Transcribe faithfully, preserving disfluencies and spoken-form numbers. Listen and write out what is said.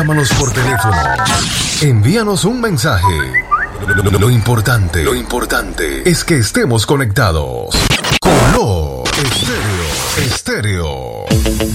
Llámanos por teléfono. Envíanos un mensaje. Lo, lo- lo importante, lo importante es que estemos conectados. Color Estéreo, Estéreo.